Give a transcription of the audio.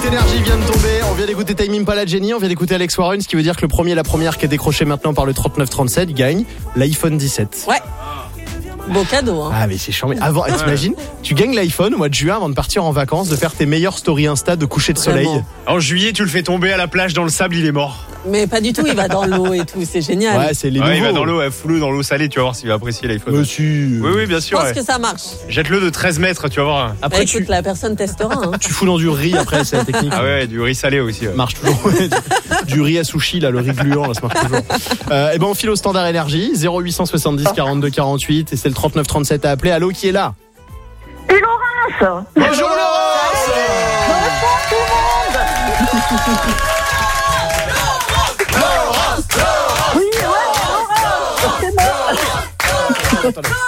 Énergie vient de tomber. On vient d'écouter Time Impala de Jenny, on vient d'écouter Alex Warren, ce qui veut dire que le premier et la première qui est décroché maintenant par le 3937 gagne l'iPhone 17. Ouais. Beau cadeau, hein. Ah, mais c'est chiant. Avant, t'imagines, tu gagnes l'iPhone au mois de juin avant de partir en vacances, de faire tes meilleures stories Insta de coucher de soleil. Vraiment. En juillet, tu le fais tomber à la plage dans le sable, il est mort. Mais pas du tout, il va dans l'eau et tout, c'est génial. Ouais, c'est les Ouais, il va nouveaux. dans l'eau, fous-le dans l'eau salée, tu vas voir s'il va apprécier l'iPhone. Monsieur. Oui, bien Je sûr. pense que ça marche. Jette-le de 13 mètres, tu vas voir. Après, Écoute, la personne testera. Hein. tu fous dans du riz après, c'est la technique. Ah ouais, du riz salé aussi. Ouais. Marche toujours. Du riz à sushi, là, le riz gluant, là, ça marche toujours. Et ben, on file au standard énergie. 0870 42 48. Et c'est le 3937 à appeler. Allô, qui est là? Et Laurence. Bonjour, Laurence! Bonsoir tout le monde. Oui, ouais, Laurence. C'est moi.